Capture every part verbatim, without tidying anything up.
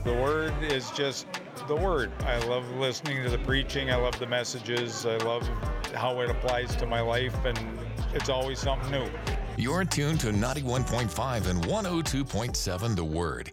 The Word is just the Word. I love listening to the preaching. I love the messages. I love how it applies to my life, and it's always something new. You're tuned to ninety-one point five and one oh two point seven The Word.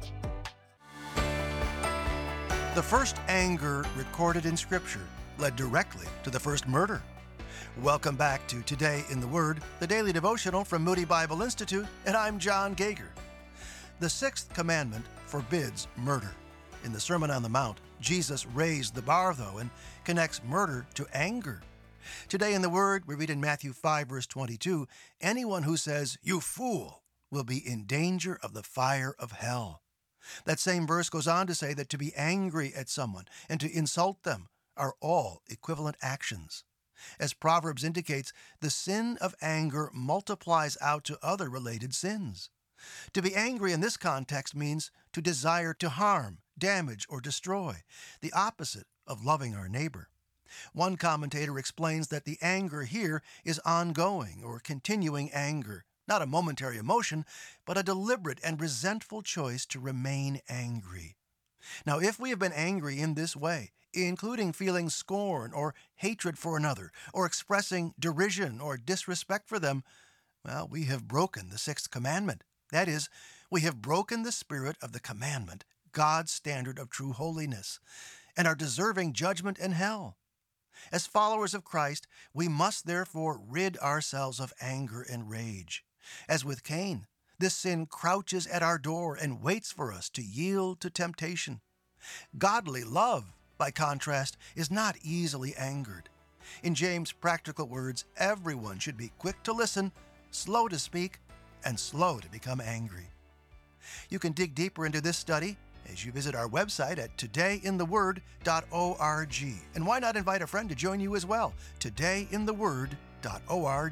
The first anger recorded in Scripture led directly to the first murder. Welcome back to Today in the Word, the daily devotional from Moody Bible Institute, and I'm John Gager. The sixth commandment forbids murder. In the Sermon on the Mount, Jesus raised the bar, though, and connects murder to anger. Today in the Word, we read in Matthew five, verse twenty-two, anyone who says, "You fool," will be in danger of the fire of hell. That same verse goes on to say that to be angry at someone and to insult them are all equivalent actions. As Proverbs indicates, the sin of anger multiplies out to other related sins. To be angry in this context means to desire to harm, damage, or destroy, the opposite of loving our neighbor. One commentator explains that the anger here is ongoing or continuing anger, not a momentary emotion, but a deliberate and resentful choice to remain angry. Now, if we have been angry in this way, including feeling scorn or hatred for another, or expressing derision or disrespect for them, well, we have broken the sixth commandment. That is, we have broken the spirit of the commandment, God's standard of true holiness, and are deserving judgment and hell. As followers of Christ, we must therefore rid ourselves of anger and rage. As with Cain, this sin crouches at our door and waits for us to yield to temptation. Godly love, by contrast, is not easily angered. In James' practical words, everyone should be quick to listen, slow to speak, and slow to become angry. You can dig deeper into this study as you visit our website at today in the word dot org. And why not invite a friend to join you as well? today in the word dot org.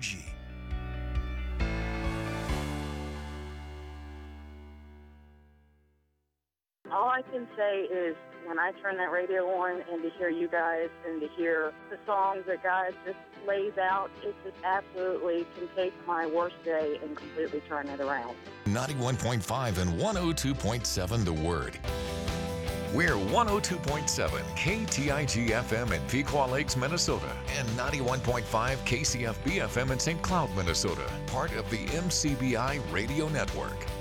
All I can say is when I turn that radio on and to hear you guys and to hear the songs that God just lays out, it just absolutely can take my worst day and completely turn it around. ninety-one point five and one oh two point seven The Word. We're one oh two point seven K T I G F M in Pequot Lakes, Minnesota, and ninety-one point five K C F B F M in Saint Cloud, Minnesota, part of the M C B I Radio Network.